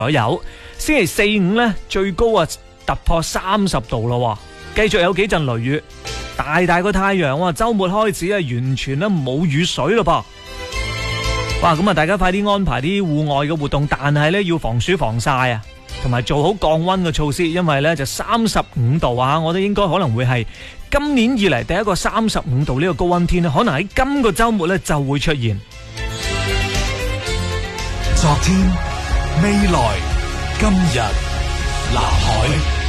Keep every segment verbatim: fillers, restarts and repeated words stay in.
左右。星期四五呢，最高啊突破三十度咯，繼續有幾陣雷雨，大大個太陽啊！周末開始啊，完全咧冇雨水咯噃。哇！咁啊，大家快啲安排啲戶外嘅活動，但係咧要防暑防曬啊，同埋做好降溫嘅措施，因為咧就三十五度啊，我覺得應該可能會係今年以嚟第一個三十五度呢個高溫天咧，可能喺今個周末咧就會出現。 昨天、未來、今日，南海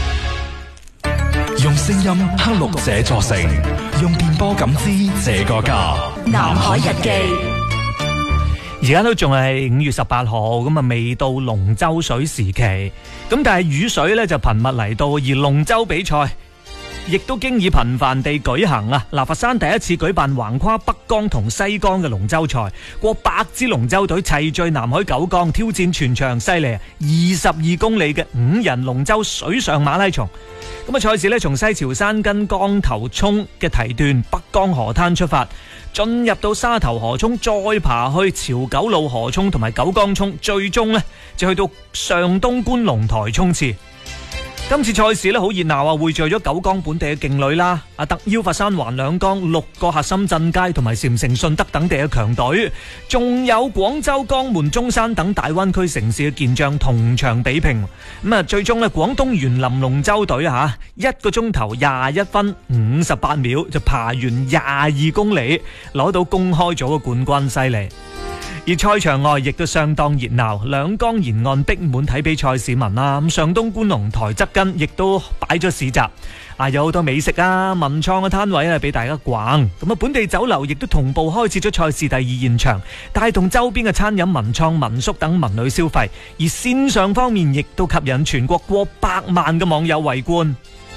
用聲音刻錄這座城，用電波感知這個家。 南海日記。 而家都仲係五月十八號，咁啊未到龍舟水時期，咁但係雨水咧就頻密嚟到，而龍舟比賽亦都經已頻繁地舉行啊！嗱，佛山第一次舉辦橫跨北江同西江嘅龍舟賽，過百支龍舟隊齊聚南海九江，挑戰全長犀利二十二公里嘅五人龍舟水上馬拉松。咁啊，賽事咧從西樵山跟江頭涌嘅堤段北江河灘出發，進入到沙頭河涌，再爬去潮九路河涌同埋九江涌，最終呢就去到上東觀龍台衝刺。今次賽事咧好熱鬧啊，匯聚咗九江本地嘅勁旅啦，啊特邀佛山環兩江六個核心鎮街同埋禪城順德等地嘅強隊，仲有廣州江門中山等大灣區城市嘅健將同場比拼。咁啊，最終咧廣東園林龍舟隊啊，一個鐘頭廿一分五十八秒就爬完廿二公里，攞到公開組嘅冠軍，犀利。而賽場外亦都相當熱鬧，兩江沿岸逼滿睇比賽市民啦。咁上東觀龍台側根亦都擺咗市集，啊有好多美食啊、文創嘅攤位啊俾大家逛。咁啊，本地酒樓亦都同步開設咗賽事第二現場，帶動周邊嘅餐飲、文創、民宿等文旅消費。而線上方面亦都吸引全國過百萬嘅網友圍觀。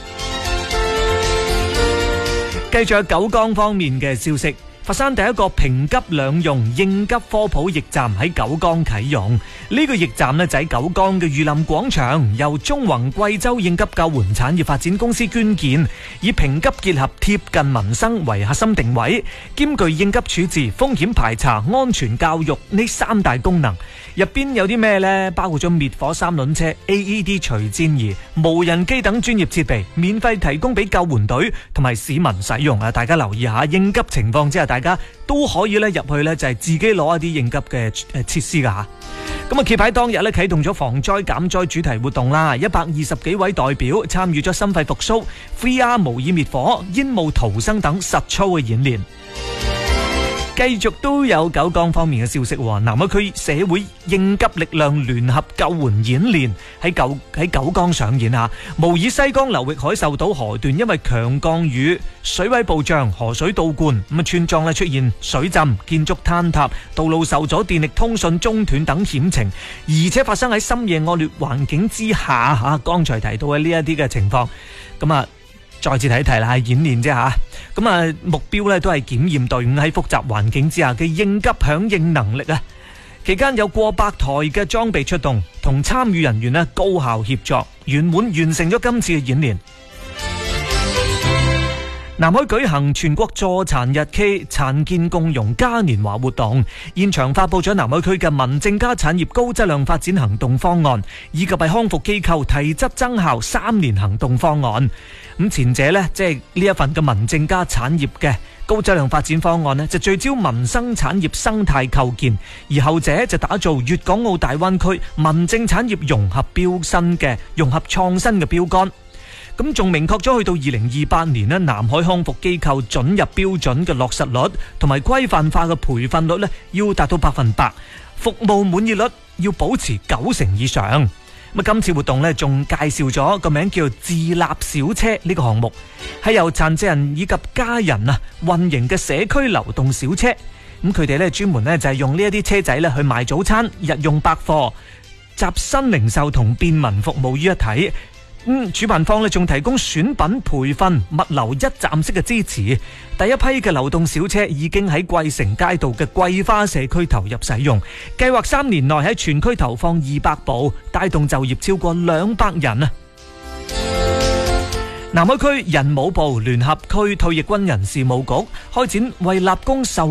繼續有九江方面嘅消息。佛山第一個平急兩用應急科普驛站喺九江啟用，呢、這個驛站呢就喺九江嘅御林廣場，由中宏貴州應急救援產業發展公司捐建，以平急結合貼近民生為核心定位，兼具應急處置、風險排查、安全教育呢三大功能。入邊有啲咩呢？包括咗滅火三輪車、A E D 除顫儀、無人機等專業設備，免費提供俾救援隊同埋市民使用啊！大家留意下，應急情況之下，大家都可以咧入去咧，就係自己攞一啲應急嘅誒設施噶吓。咁啊，揭牌當日咧啟動咗防災減災主題活動啦，一百二十幾位代表參與咗心肺復甦、V R 模擬滅火、煙霧逃生等實操嘅演練。繼續都有九江方面嘅消息，南海區社會應急力量聯合救援演練喺九喺九江上演啊！模擬西江流域海獸島河段因為強降雨、水位暴漲、河水倒灌，咁啊村莊咧出現水浸、建築坍塌、道路受阻、電力通訊中斷等險情，而且發生喺深夜惡劣環境之下吓。剛才提到嘅呢一啲嘅情況，咁啊。再次提一提啦，係演練啫吓，咁啊目標咧都係檢驗隊伍喺複雜環境之下嘅應急響應能力啊。期間有過百台嘅裝備出動，同參與人員咧高效協作，圓滿完成咗今次嘅演練。南海舉行全國助殘日暨殘健共融嘉年華活動，現場發佈咗南海區嘅民政加產業高質量發展行動方案，以及係康復機構提質增效三年行動方案。咁前者呢，即係呢一份嘅民政加產業嘅高質量發展方案呢，就聚焦民生產業生態構建，而後者就打造粵港澳大灣區民政產業融合標新嘅融合創新嘅標杆。咁仲明確咗去到二零二八年呢，南海康復機構准入標準嘅落實率同埋規範化嘅培訓率呢，要達到百分百，服務滿意率要保持九成以上。咁今次活動呢，仲介紹咗個名叫自立小車呢個項目，係由殘疾人以及家人啊運營嘅社區流動小車。咁佢哋呢，專門呢，就係用呢一啲車仔呢去賣早餐、日用百貨、集新零售同便民服務於一體。嗯，主辦方咧仲提供選品、培訓、物流一站式嘅支持。第一批嘅流動小車已經喺桂城街道嘅桂花社區投入使用，計劃三年內喺全區投放二百部，帶動就業超過兩百人啊！南海區人武部聯合區退役軍人事務局開展為立功受